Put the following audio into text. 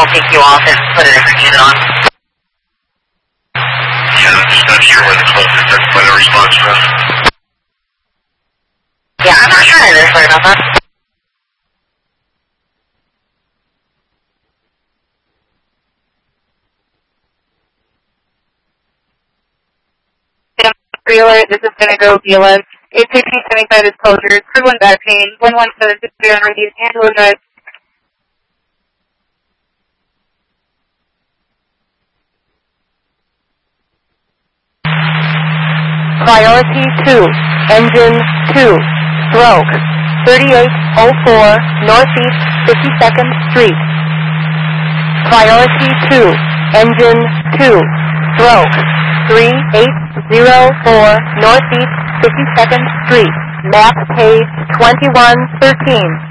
take you off and put a different unit on. Yeah, I'm just not sure where the closest weather response was. Yeah, I'm not sure either. Sorry about that. Alert, this is going to go BLS. 81575 is closure. Crew 1 back pain. 11760 on review. Angelo Drive. Priority 2, engine 2, stroke, 3804 Northeast 52nd Street. Priority 2, engine 2, stroke, 3804 Northeast 52nd Street. Map page 2113.